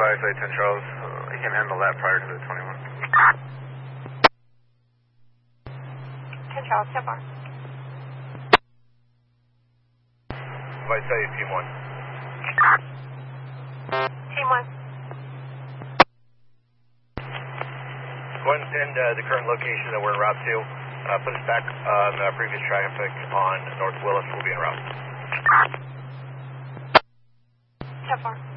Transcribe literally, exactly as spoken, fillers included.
Vice ten Charles. Uh, he can handle that prior to the twenty-one. ten Charles, so far. Vice Team one. Team one. Go ahead and send uh, the current location that we're en route to. Uh, put us back on uh, previous traffic on North Willis. We'll be en route. So far.